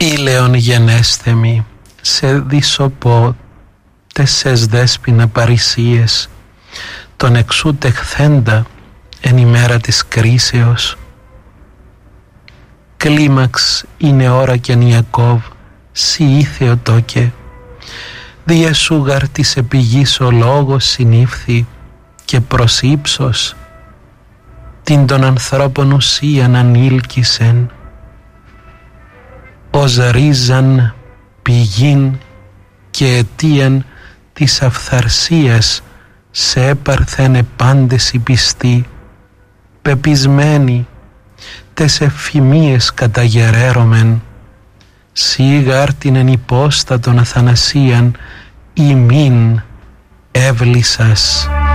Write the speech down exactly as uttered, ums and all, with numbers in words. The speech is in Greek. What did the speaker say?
Ήλαιον γενέσθεμι, σε δισοπό τεσσες δέσποινα παρησίες, τον εξού τεχθέντα εν ημέρα της κρίσεως. Κλίμαξ είναι ώρα και Ιακώβ, σι ήθεο τόκε, διεσούγαρ της επιγής ο λόγος συνήφθη και προς ύψος την των ανθρώπων ουσίαν ανήλκησεν, ως ρίζαν πηγήν και αιτίαν της αυθαρσίας σε έπαρθενε πάντες οι πιστοί, πεπισμένοι τες ευφημίες καταγερέρωμεν, σίγαρ την εν υπόστατον αθανασίαν ημίν έβλησας.